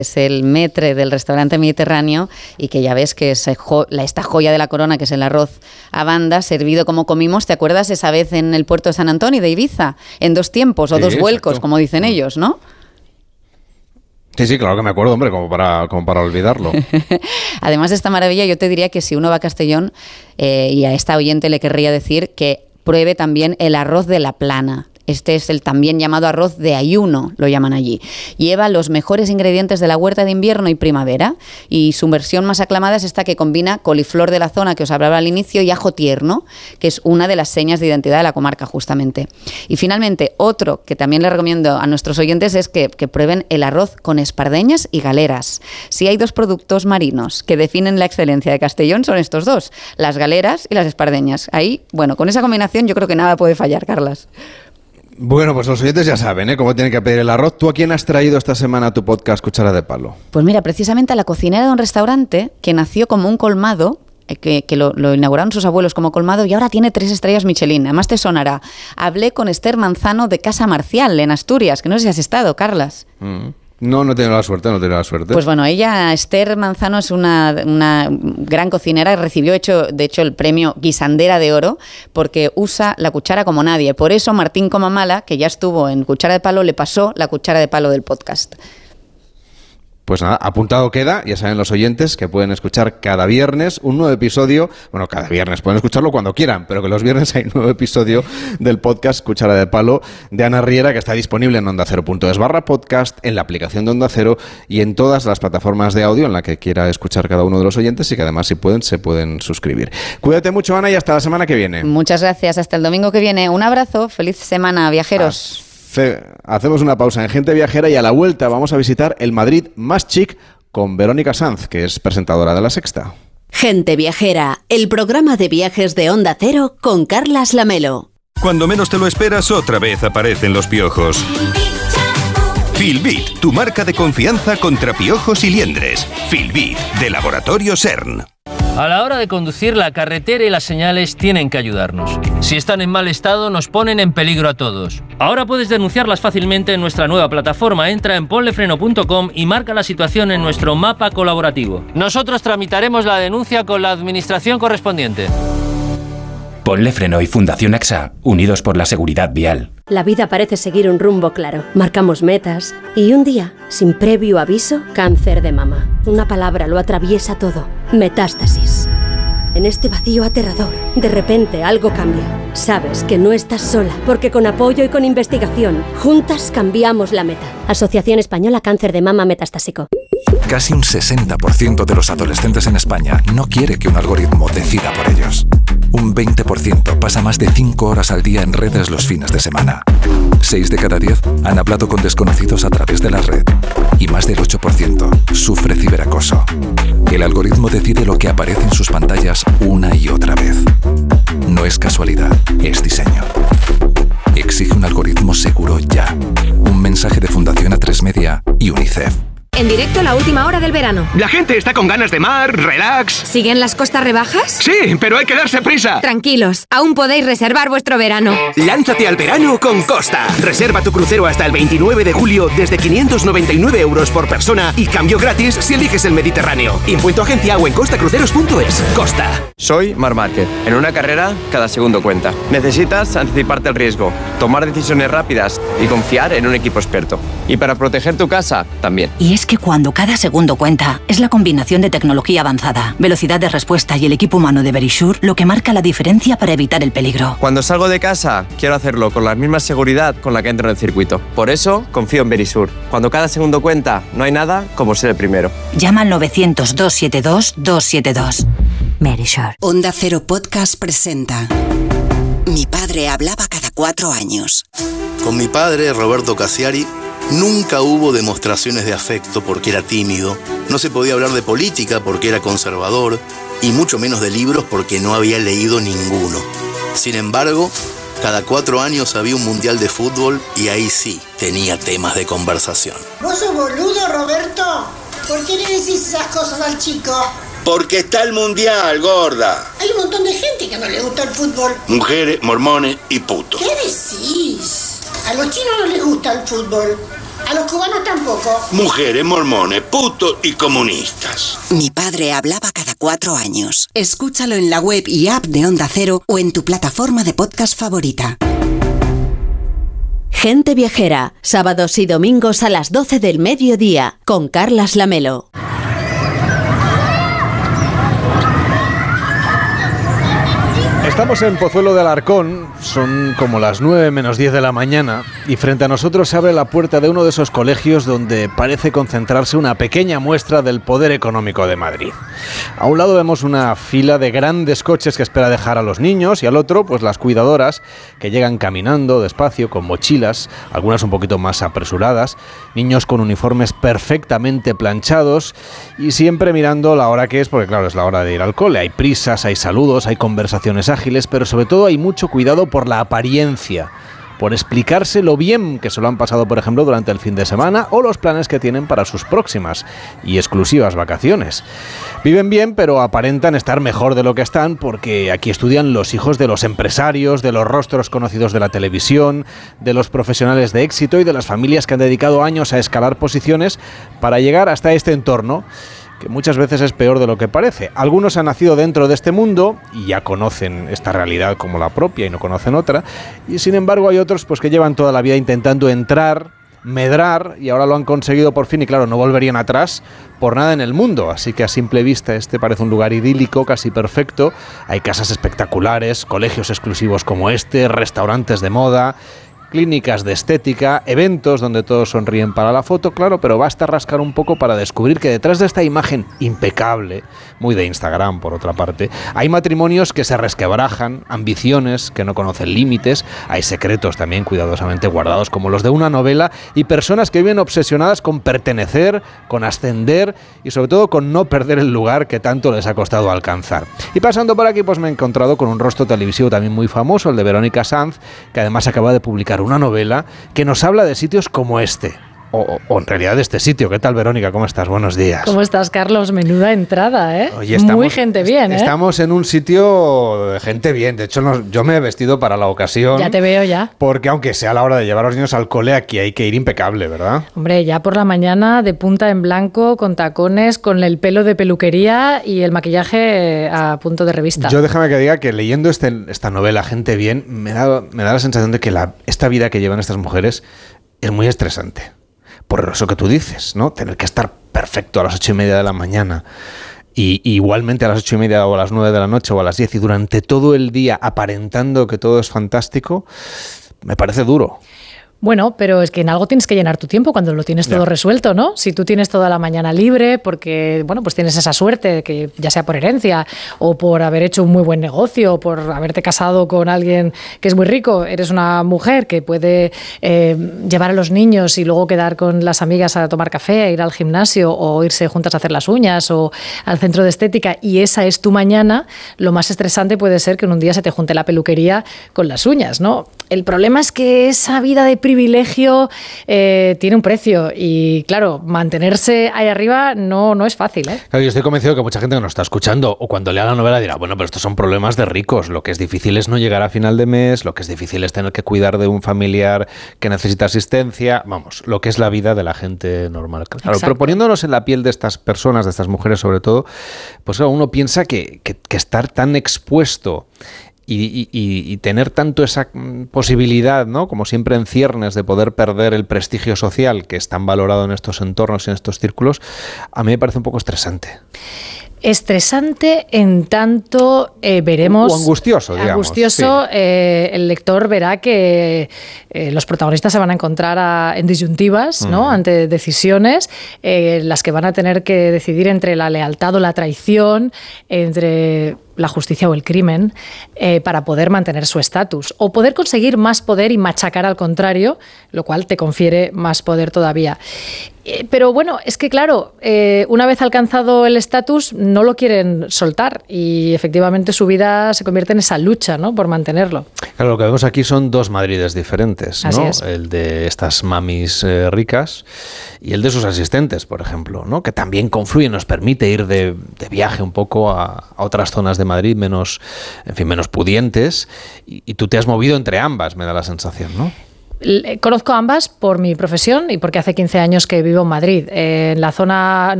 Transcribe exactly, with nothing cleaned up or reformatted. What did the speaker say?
Es el maître del restaurante mediterráneo y que ya ves que es jo- esta joya de la corona, que es el arroz a banda, servido como comimos, ¿te acuerdas esa vez en el puerto de San Antonio de Ibiza? En dos tiempos o Sí, dos vuelcos, exacto. como dicen ellos, ¿no? Sí, sí, claro que me acuerdo, hombre, como para, como para olvidarlo. Además de esta maravilla, yo te diría que si uno va a Castellón, eh, y a esta oyente le querría decir que pruebe también el arroz de la Plana. Este es el también llamado arroz de ayuno, lo llaman allí. Lleva los mejores ingredientes de la huerta de invierno y primavera, y su versión más aclamada es esta que combina coliflor de la zona que os hablaba al inicio y ajo tierno, que es una de las señas de identidad de la comarca justamente. Y finalmente, otro que también le recomiendo a nuestros oyentes es que, que prueben el arroz con espardeñas y galeras. Si hay dos productos marinos que definen la excelencia de Castellón, son estos dos, las galeras y las espardeñas. Ahí, bueno, con esa combinación yo creo que nada puede fallar, Carlas. Bueno, pues los oyentes ya saben, ¿eh?, cómo tienen que pedir el arroz. ¿Tú a quién has traído esta semana a tu podcast Cuchara de Palo? Pues mira, precisamente a la cocinera de un restaurante que nació como un colmado, eh, que, que lo, lo inauguraron sus abuelos como colmado y ahora tiene tres estrellas Michelin. Además te sonará. Hablé con Esther Manzano de Casa Marcial, en Asturias, que no sé si has estado, Carlas. Mm. No, no he tenido la suerte, no he tenido la suerte. Pues bueno, ella, Esther Manzano, es una, una gran cocinera, recibió hecho, de hecho el premio Guisandera de Oro porque usa la cuchara como nadie. Por eso Martín Comamala, que ya estuvo en Cuchara de Palo, le pasó la cuchara de palo del podcast. Pues nada, apuntado queda, ya saben los oyentes que pueden escuchar cada viernes un nuevo episodio, bueno, cada viernes, pueden escucharlo cuando quieran, pero que los viernes hay un nuevo episodio del podcast Cuchara de Palo de Ana Riera, que está disponible en onda cero punto es barra podcast, en la aplicación de Onda Cero y en todas las plataformas de audio en la que quiera escuchar cada uno de los oyentes, y que además, si pueden, se pueden suscribir. Cuídate mucho, Ana, y hasta la semana que viene. Muchas gracias, hasta el domingo que viene. Un abrazo, feliz semana, viajeros. Hacemos una pausa en Gente Viajera y a la vuelta vamos a visitar el Madrid más chic con Verónica Sanz, que es presentadora de La Sexta. Gente Viajera, el programa de viajes de Onda Cero con Carlas Lamelo. Cuando menos te lo esperas, otra vez aparecen los piojos. Filbit, tu marca de confianza contra piojos y liendres. Filbit, de Laboratorio CERN. A la hora de conducir, la carretera y las señales tienen que ayudarnos. Si están en mal estado, nos ponen en peligro a todos. Ahora puedes denunciarlas fácilmente en nuestra nueva plataforma. Entra en ponlefreno punto com y marca la situación en nuestro mapa colaborativo. Nosotros tramitaremos la denuncia con la administración correspondiente. Ponle Freno y Fundación AXA, unidos por la seguridad vial. La vida parece seguir un rumbo claro. Marcamos metas y un día, sin previo aviso, cáncer de mama. Una palabra lo atraviesa todo. Metástasis. En este vacío aterrador, de repente algo cambia. Sabes que no estás sola, porque con apoyo y con investigación, juntas cambiamos la meta. Asociación Española Cáncer de Mama Metastásico. Casi un sesenta por ciento de los adolescentes en España no quiere que un algoritmo decida por ellos. Un veinte por ciento pasa más de cinco horas al día en redes los fines de semana. seis de cada diez han hablado con desconocidos a través de la red. Y más del ocho por ciento sufre ciberacoso. El algoritmo decide lo que aparece en sus pantallas una y otra vez. No es casualidad, es diseño. Exige un algoritmo seguro ya. Un mensaje de Fundación A tres Media y UNICEF. En directo, la última hora del verano. La gente está con ganas de mar, relax. ¿Siguen las costas rebajas? Sí, pero hay que darse prisa. Tranquilos, aún podéis reservar vuestro verano. Lánzate al verano con Costa. Reserva tu crucero hasta el veintinueve de julio desde quinientos noventa y nueve euros por persona y cambio gratis si eliges el Mediterráneo. Impuesto agencia o en costacruceros punto es. Costa. Soy Marc Márquez. En una carrera, cada segundo cuenta. Necesitas anticiparte al riesgo, tomar decisiones rápidas y confiar en un equipo experto. Y para proteger tu casa, también. Y es que cuando cada segundo cuenta, es la combinación de tecnología avanzada, velocidad de respuesta y el equipo humano de Verisure lo que marca la diferencia para evitar el peligro. Cuando salgo de casa, quiero hacerlo con la misma seguridad con la que entro en el circuito. Por eso, confío en Verisure. Cuando cada segundo cuenta, no hay nada como ser el primero. Llama al novecientos, doscientos setenta y dos, doscientos setenta y dos. Verisure. Onda Cero Podcast presenta Mi padre hablaba cada cuatro años. Con mi padre, Roberto Cassiari, nunca hubo demostraciones de afecto porque era tímido, no se podía hablar de política porque era conservador, y mucho menos de libros porque no había leído ninguno. Sin embargo, cada cuatro años había un mundial de fútbol y ahí sí tenía temas de conversación. ¿Vos sos boludo, Roberto? ¿Por qué le decís esas cosas al chico? Porque está el mundial, gorda. Hay un montón de gente que no le gusta el fútbol. Mujeres, mormones y putos. ¿Qué decís? A los chinos no les gusta el fútbol. A los cubanos tampoco. Mujeres, mormones, putos y comunistas. Mi padre hablaba cada cuatro años. Escúchalo en la web y app de Onda Cero o en tu plataforma de podcast favorita. Gente Viajera, sábados y domingos a las doce del mediodía, con Carlas Lamelo. Estamos en Pozuelo de Alarcón, son como las nueve menos diez de la mañana y frente a nosotros se abre la puerta de uno de esos colegios donde parece concentrarse una pequeña muestra del poder económico de Madrid. A un lado vemos una fila de grandes coches que espera dejar a los niños y al otro pues las cuidadoras que llegan caminando despacio con mochilas, algunas un poquito más apresuradas, niños con uniformes perfectamente planchados y siempre mirando la hora que es porque claro es la hora de ir al cole, hay prisas, hay saludos, hay conversaciones ágiles, pero sobre todo hay mucho cuidado por la apariencia, por explicarse lo bien que se lo han pasado, por ejemplo, durante el fin de semana o los planes que tienen para sus próximas y exclusivas vacaciones. Viven bien, pero aparentan estar mejor de lo que están porque aquí estudian los hijos de los empresarios, de los rostros conocidos de la televisión, de los profesionales de éxito y de las familias que han dedicado años a escalar posiciones para llegar hasta este entorno que muchas veces es peor de lo que parece. Algunos han nacido dentro de este mundo y ya conocen esta realidad como la propia y no conocen otra, y sin embargo hay otros pues que llevan toda la vida intentando entrar, medrar, y ahora lo han conseguido por fin y claro, no volverían atrás por nada en el mundo, así que a simple vista este parece un lugar idílico, casi perfecto, hay casas espectaculares, colegios exclusivos como este, restaurantes de moda, clínicas de estética, eventos donde todos sonríen para la foto, claro, pero basta rascar un poco para descubrir que detrás de esta imagen impecable, muy de Instagram por otra parte, hay matrimonios que se resquebrajan, ambiciones que no conocen límites, hay secretos también cuidadosamente guardados como los de una novela y personas que viven obsesionadas con pertenecer, con ascender y sobre todo con no perder el lugar que tanto les ha costado alcanzar. Y pasando por aquí pues me he encontrado con un rostro televisivo también muy famoso, el de Verónica Sanz, que además acaba de publicar una novela que nos habla de sitios como este. O, o en realidad de este sitio. ¿Qué tal, Verónica? ¿Cómo estás? Buenos días. ¿Cómo estás, Carlos? Menuda entrada, ¿eh? Oye, estamos, muy gente bien, ¿eh? Estamos en un sitio de gente bien. De hecho, nos, yo me he vestido para la ocasión. Ya te veo ya. Porque aunque sea la hora de llevar a los niños al cole, aquí hay que ir impecable, ¿verdad? Hombre, ya por la mañana de punta en blanco, con tacones, con el pelo de peluquería y el maquillaje a punto de revista. Yo déjame que diga que leyendo este, esta novela, Gente Bien, me da, me da la sensación de que la, esta vida que llevan estas mujeres es muy estresante. Por eso que tú dices, ¿no? Tener que estar perfecto a las ocho y media de la mañana y, y igualmente a las ocho y media o a las nueve de la noche o a las diez y durante todo el día aparentando que todo es fantástico, me parece duro. Bueno, pero es que en algo tienes que llenar tu tiempo cuando lo tienes todo ya resuelto, ¿no? Si tú tienes toda la mañana libre porque, bueno, pues tienes esa suerte, que ya sea por herencia o por haber hecho un muy buen negocio o por haberte casado con alguien que es muy rico, eres una mujer que puede eh, llevar a los niños y luego quedar con las amigas a tomar café, ir al gimnasio o irse juntas a hacer las uñas o al centro de estética y esa es tu mañana, lo más estresante puede ser que en un día se te junte la peluquería con las uñas, ¿no? El problema es que esa vida de privilegio eh, tiene un precio y, claro, mantenerse ahí arriba no, no es fácil, ¿eh? Claro, yo estoy convencido que mucha gente que nos está escuchando o cuando lea la novela dirá, bueno, pero estos son problemas de ricos. Lo que es difícil es no llegar a final de mes, lo que es difícil es tener que cuidar de un familiar que necesita asistencia. Vamos, lo que es la vida de la gente normal. Claro, Exacto. Pero poniéndonos en la piel de estas personas, de estas mujeres sobre todo, pues claro, uno piensa que, que, que estar tan expuesto Y, y, y tener tanto esa posibilidad, ¿no? Como siempre en ciernes, de poder perder el prestigio social que es tan valorado en estos entornos y en estos círculos, a mí me parece un poco estresante. Estresante en tanto eh, veremos... O angustioso, digamos. Angustioso, sí. eh, el lector verá que eh, los protagonistas se van a encontrar a, en disyuntivas, ¿no? Mm. Ante decisiones, eh, las que van a tener que decidir entre la lealtad o la traición, entre la justicia o el crimen, eh, para poder mantener su estatus o poder conseguir más poder y machacar al contrario, lo cual te confiere más poder todavía. Eh, pero bueno, es que claro, eh, una vez alcanzado el estatus no lo quieren soltar y efectivamente su vida se convierte en esa lucha, ¿no? Por mantenerlo. Claro, lo que vemos aquí son dos Madrides diferentes, ¿no? Así es. El de estas mamis eh, ricas y el de sus asistentes, por ejemplo, ¿no? Que también confluye, nos permite ir de, de viaje un poco a, a otras zonas de Madrid menos, en fin, menos pudientes y, y tú te has movido entre ambas, me da la sensación, ¿no? Conozco ambas por mi profesión y porque hace quince años que vivo en Madrid. Eh, en la zona